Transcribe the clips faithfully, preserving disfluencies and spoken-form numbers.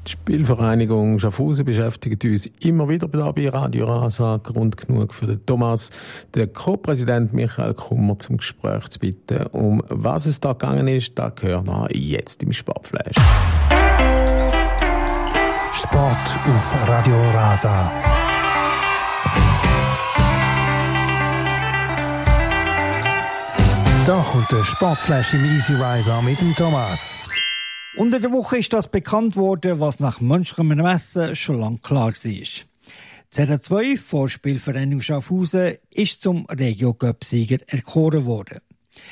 Die Spielvereinigung Schaffhausen beschäftigt uns immer wieder bei Radio Rasa. Grund genug für den Thomas, den Co-Präsident Michael Kummer, zum Gespräch zu bitten. Um was es da gegangen ist, da hören wir jetzt im Sportflash. Sport auf Radio Rasa. Da kommt der Sportflash im Easy Riser mit dem Thomas. Unter der Woche ist das bekannt worden, was nach menschlichem Ermessen schon lange klar war. Die Z R zwei Vorspielvereinigung Schaffhausen ist zum Regio-Cup-Sieger erkoren worden.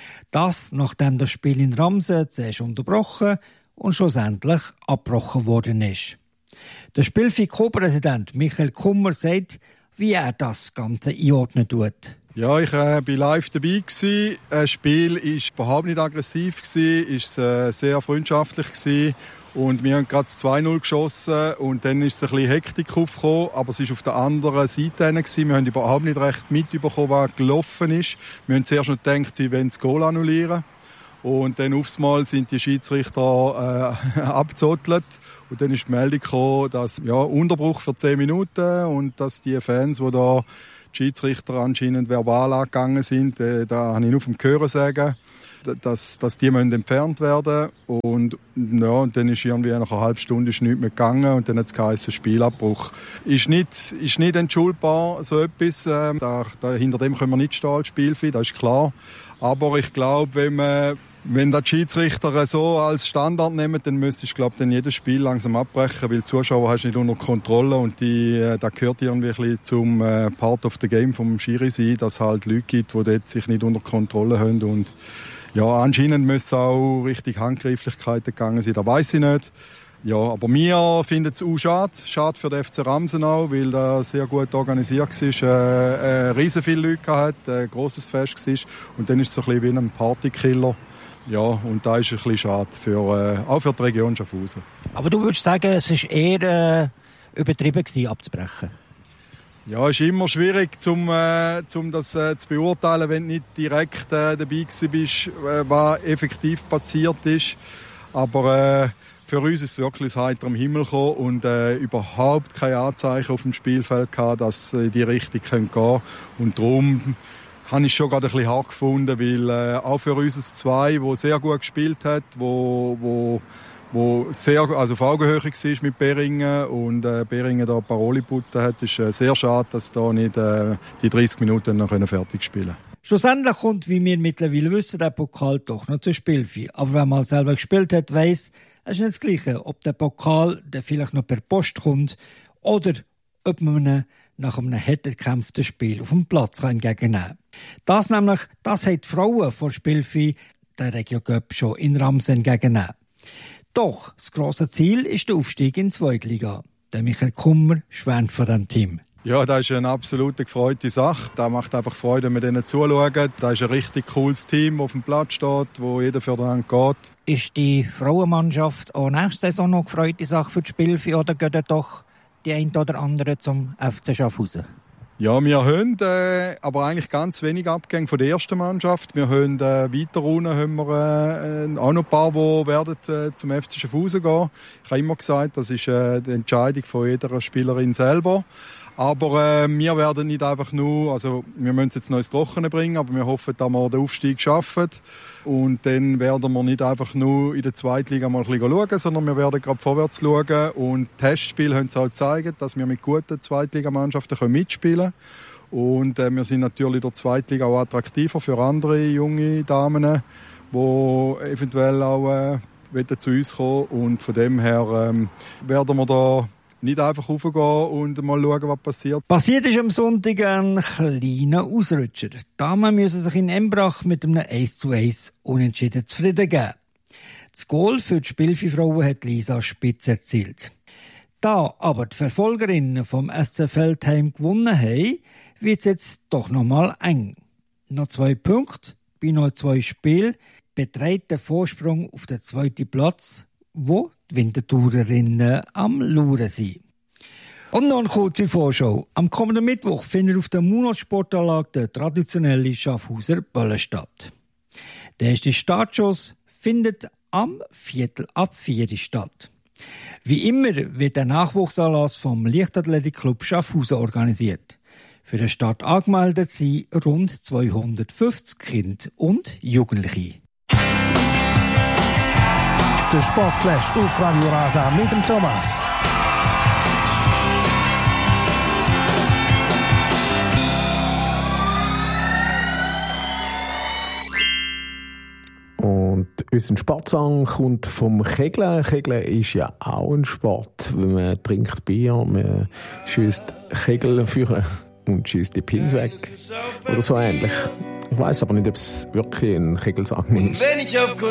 Das, nachdem das Spiel in Ramsen zuerst unterbrochen und schlussendlich abgebrochen worden ist. Der Spiel F I Co-Präsident Michael Kummer sagt, wie er das Ganze einordnen tut. Ja, ich äh, war live dabei. Gewesen. Das Spiel war überhaupt nicht aggressiv, es war äh, sehr freundschaftlich. Gewesen. Und wir haben gerade zwei null geschossen und dann ist ein bisschen Hektik aufgekommen, aber es war auf der anderen Seite. Gewesen. Wir haben überhaupt nicht recht mitbekommen, was gelaufen ist. Wir haben zuerst noch gedacht, sie wollen das Goal annullieren. Und dann aufs Mal sind die Schiedsrichter äh, abgezottelt. Und dann ist die Meldung gekommen, dass ja, Unterbruch für zehn Minuten und dass die Fans, die da die Schiedsrichter anscheinend verbal angegangen sind, äh, da habe ich nur vom Hören sagen, dass, dass die müssen entfernt werden und ja, und dann ist irgendwie nach einer halben Stunde ist nichts mehr gegangen und dann hat es geheißen, Spielabbruch. Ist nicht, ist nicht entschuldbar, so etwas. Ähm, da, da, hinter dem können wir nicht stehen als Spielfeld, das ist klar. Aber ich glaube, wenn man Wenn die Schiedsrichter so als Standard nehmen, dann müsstest du, glaube ich, dann jedes Spiel langsam abbrechen, weil die Zuschauer hast du nicht unter Kontrolle und die, äh, da gehört irgendwie ein bisschen zum äh, Part of the Game vom Schiri sein, dass es halt Leute gibt, die dort sich nicht unter Kontrolle haben und ja, anscheinend müssen auch richtig Handgreiflichkeiten gegangen sein, das weiss ich nicht. Ja, aber wir finden es auch schade, schade für den F C Ramsen auch, weil er sehr gut organisiert war, äh, äh, riesen viele Leute hatte, ein grosses Fest war und dann ist es so ein bisschen wie ein Partykiller. Ja, und da ist es ein bisschen schade, für, äh, auch für die Region Schaffhausen. Aber du würdest sagen, es war eher äh, übertrieben gewesen, abzubrechen? Ja, es ist immer schwierig, um äh, zum das äh, zu beurteilen, wenn du nicht direkt äh, dabei bist, äh, was effektiv passiert ist. Aber äh, für uns ist es wirklich aus heiterem Himmel gekommen und äh, überhaupt keine Anzeichen auf dem Spielfeld gehabt, dass äh, die Richtung gehen können. Und darum habe ich schon gerade ein bisschen hart gefunden, weil äh, auch für uns zwei, wo sehr gut gespielt hat, wo, wo, wo sehr, also auf Augenhöhe war mit Beringen und äh, Beringen da Paroli geboten hat, ist äh, sehr schade, dass da nicht äh, die dreißig Minuten noch fertig spielen können. Schlussendlich kommt, wie wir mittlerweile wissen, der Pokal doch noch zur Spielfei. Aber wenn man selber gespielt hat, weiss, es ist nicht das Gleiche, ob der Pokal der vielleicht noch per Post kommt oder ob man ihn nach einem hart erkämpften Spiel auf dem Platz entgegennehmen kann. Das nämlich, das haben die Frauen vor Spielfei der Regio Cup schon in Ramsen entgegennehmen. Doch das grosse Ziel ist der Aufstieg in die Zweitliga. Der Michael Kummer schwärmt von diesem Team. Ja, das ist eine absolute gefreute Sache. Das macht einfach Freude, mit denen zuzuschauen. Das ist ein richtig cooles Team, das auf dem Platz steht, wo jeder füreinander geht. Ist die Frauenmannschaft auch nächste Saison noch eine gefreute Sache für die Spielfei oder gehen doch die ein oder andere zum F C Schaffhausen? Ja, wir haben äh, aber eigentlich ganz wenig Abgänge von der ersten Mannschaft. Wir haben äh, weiter unten haben wir äh, auch noch ein paar, die werden äh, zum F C Schaffhausen gehen. Ich habe immer gesagt, das ist äh, die Entscheidung von jeder Spielerin selber. Aber äh, wir werden nicht einfach nur, also wir müssen es jetzt noch ins Trockene bringen, aber wir hoffen, dass wir den Aufstieg schaffen. Und dann werden wir nicht einfach nur in der Zweitliga mal ein bisschen schauen, sondern wir werden gerade vorwärts schauen. Und Testspiele haben es auch gezeigt, dass wir mit guten Zweitligamannschaften mitspielen können. Und äh, wir sind natürlich in der Zweitliga auch attraktiver für andere junge Damen, die eventuell auch äh, zu uns kommen. Und von dem her ähm, werden wir da nicht einfach raufgehen und mal schauen, was passiert. Passiert ist am Sonntag ein kleiner Ausrutscher. Die Damen müssen sich in Embrach mit einem eins zu eins unentschieden zufrieden geben. Das Goal für die Spielfrauen hat Lisa Spitz erzielt. Da aber die Verfolgerinnen vom S C Feldheim gewonnen haben, wird es jetzt doch noch mal eng. Noch zwei Punkte bei noch zwei Spielen beträgt der Vorsprung auf den zweiten Platz, wo die Wintertourerinnen am Lauern sind. Und noch eine kurze Vorschau. Am kommenden Mittwoch findet auf der Munot-Sportanlage der traditionelle Schaffhauser Böllen statt. Der erste Startschuss findet am Viertel ab vier statt. Wie immer wird der Nachwuchsanlass vom Leichtathletikclub Schaffhausen organisiert. Für den Start angemeldet sind rund zweihundertfünfzig Kinder und Jugendliche. Der Sportflash auf Radio Rasa mit dem Thomas. Und unser Sportsong kommt vom Kegeln. Kegeln ist ja auch ein Sport. Man trinkt Bier, man schießt Kegel führen und schießt die Pins weg. Oder so ähnlich. Ich weiss aber nicht, ob es wirklich ein Kegelsang ist.